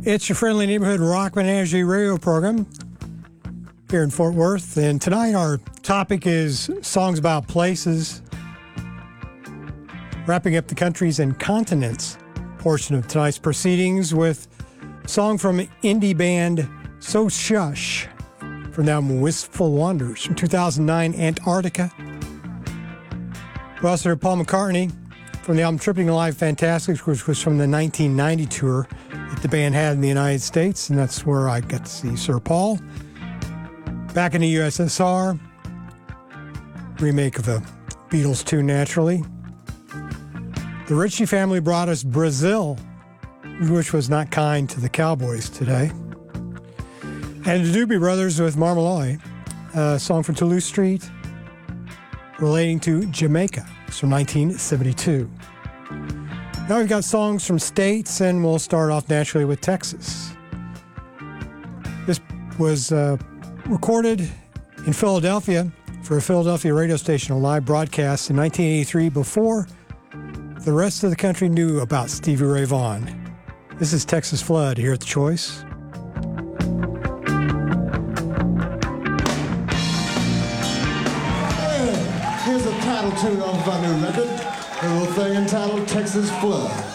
It's your friendly neighborhood rock energy radio program here in Fort Worth. And tonight our topic is songs about places, wrapping up the countries and continents portion of tonight's proceedings with a song from indie band So Shush from the album Wistful Wonders from 2009, Antarctica. We also heard Paul McCartney from the album Tripping Alive Fantastic, which was from the 1990 tour that the band had in the United States, and that's where I got to see Sir Paul. Back in the USSR, remake of a Beatles tune, naturally. The Ritchie family brought us Brazil, which was not kind to the Cowboys today. And the Doobie Brothers with Marmalade, a song from Toulouse Street relating to Jamaica. It's from 1972. Now we've got songs from states, and we'll start off naturally with Texas. This was recorded in Philadelphia for a Philadelphia radio station, a live broadcast in 1983 before the rest of the country knew about Stevie Ray Vaughan. This is Texas Flood here at The Choice. Here's a title tune off our new record, a little thing entitled Texas Flood.